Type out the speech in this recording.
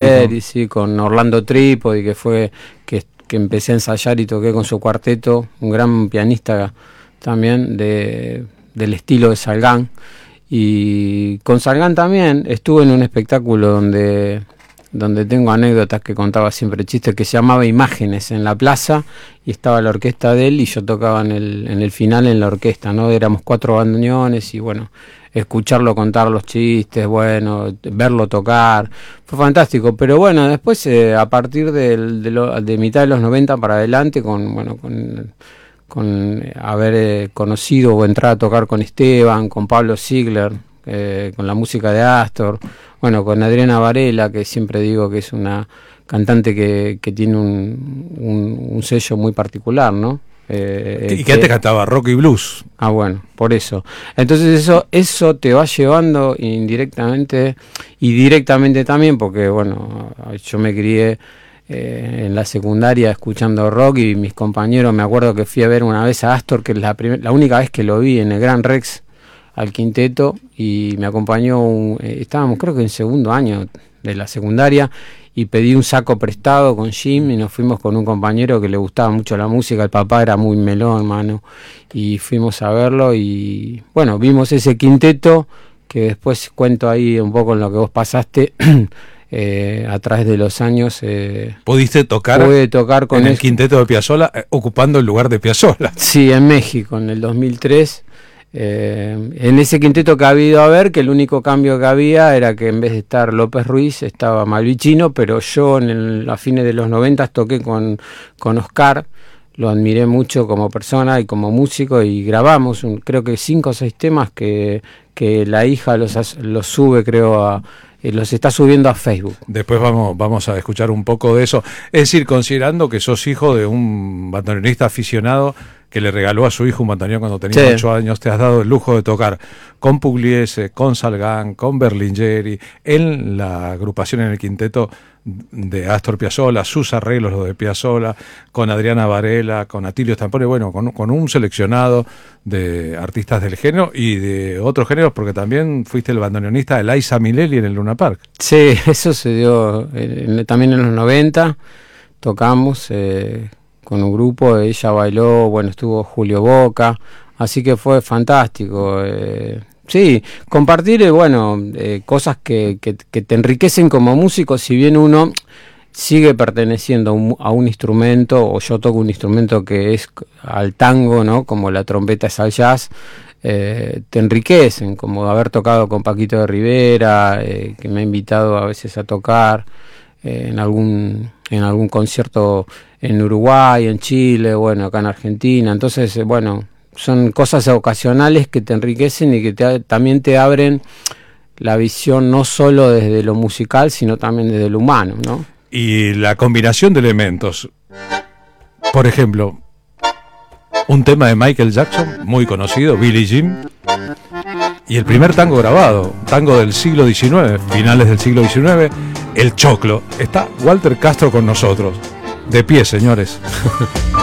Salieri, sí, con Orlando Trípodi, que empecé a ensayar y toqué con su cuarteto, un gran pianista también del estilo de Salgán. Y con Salgán también estuve en un espectáculo donde tengo anécdotas, que contaba siempre chistes, que se llamaba Imágenes, en la plaza, y estaba la orquesta de él y yo tocaba en el final en la orquesta, ¿no? Éramos 4 bandoneones y bueno, escucharlo contar los chistes, bueno, verlo tocar, fue fantástico. Pero bueno, después a partir de mitad de los 90 para adelante, con haber conocido o entrar a tocar con Esteban, con Pablo Ziegler, con la música de Astor, bueno, con Adriana Varela, que siempre digo que es una cantante que tiene un sello muy particular, ¿no? Y que antes cantaba rock y blues. Ah, bueno, por eso. Entonces eso te va llevando indirectamente y directamente también, porque bueno, yo me crié en la secundaria escuchando rock, y mis compañeros, me acuerdo que fui a ver una vez a Astor, que es la única vez que lo vi, en el Gran Rex, al quinteto, y me acompañó estábamos creo que en segundo año de la secundaria, y pedí un saco prestado con Jim y nos fuimos con un compañero que le gustaba mucho la música, el papá era muy melón, mano, y fuimos a verlo y bueno, vimos ese quinteto que después cuento ahí un poco en lo que vos pasaste. A través de los años ¿pudiste tocar? Pude tocar con el quinteto de Piazzolla, ocupando el lugar de Piazzolla. Sí, en México, en el 2003. En ese quinteto que ha habido, a ver, que el único cambio que había era que en vez de estar López Ruiz estaba Malvicino, pero yo a fines de los 90 toqué con Oscar, lo admiré mucho como persona y como músico, y grabamos creo que 5 o 6 temas que la hija los sube, creo, los está subiendo a Facebook. Después vamos a escuchar un poco de eso. Es decir, considerando que sos hijo de un bandoneonista aficionado que le regaló a su hijo un bandoneón cuando tenía 8 años, te has dado el lujo de tocar con Pugliese, con Salgán, con Berlingeri, en la agrupación, en el quinteto de Astor Piazzolla, sus arreglos, los de Piazzolla, con Adriana Varela, con Atilio Stampone, bueno, con un seleccionado de artistas del género y de otros géneros, porque también fuiste el bandoneonista de Liza Minnelli en el Luna Park. Sí, eso se dio también en los 90, tocamos con un grupo, ella bailó, bueno, estuvo Julio Boca, así que fue fantástico. Sí, compartir, cosas que te enriquecen como músico, si bien uno sigue perteneciendo a un instrumento, o yo toco un instrumento que es al tango, ¿no? Como la trompeta es al jazz, te enriquecen, como haber tocado con Paquito de Rivera, que me ha invitado a veces a tocar en algún concierto en Uruguay, en Chile, bueno, acá en Argentina. Entonces, son cosas ocasionales que te enriquecen y que también te abren la visión, no solo desde lo musical, sino también desde lo humano, ¿no? Y la combinación de elementos, por ejemplo, un tema de Michael Jackson, muy conocido, Billie Jean, y el primer tango grabado, tango del siglo XIX, finales del siglo XIX, El Choclo. Está Walter Castro con nosotros. De pie, señores.